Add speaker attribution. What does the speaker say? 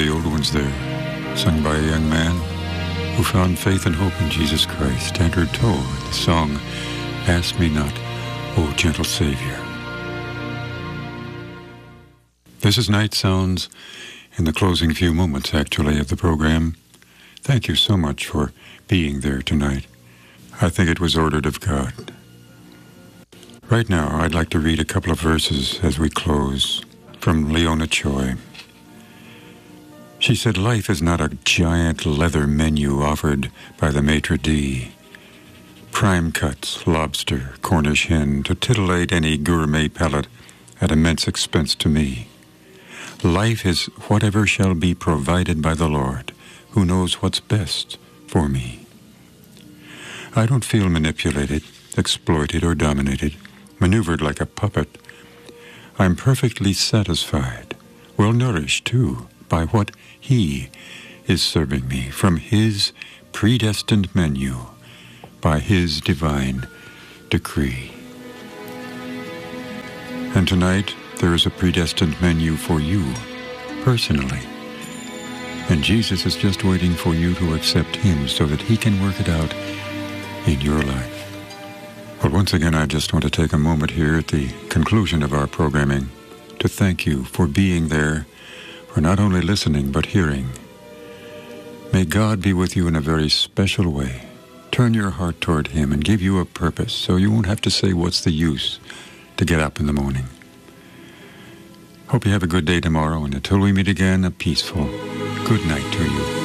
Speaker 1: the old ones there, sung by a young man who found faith and hope in Jesus Christ, Andrew Todd, the song, Ask Me Not, O Gentle Savior. This is Night Sounds, in the closing few moments, actually, of the program. Thank you so much for being there tonight. I think it was ordered of God. Right now, I'd like to read a couple of verses as we close from Leona Choi. She said, life is not a giant leather menu offered by the maitre d'. Prime cuts, lobster, Cornish hen, to titillate any gourmet palate at immense expense to me. Life is whatever shall be provided by the Lord, who knows what's best for me. I don't feel manipulated, exploited, or dominated, maneuvered like a puppet. I'm perfectly satisfied, well nourished, too, by what He is serving me from His predestined menu, by His divine decree. And tonight, there is a predestined menu for you, personally. And Jesus is just waiting for you to accept Him so that He can work it out in your life. Well, once again, I just want to take a moment here at the conclusion of our programming to thank you for being there, for not only listening but hearing. May God be with you in a very special way. Turn your heart toward Him and give you a purpose so you won't have to say, what's the use, to get up in the morning. Hope you have a good day tomorrow, and until we meet again, a peaceful good night to you.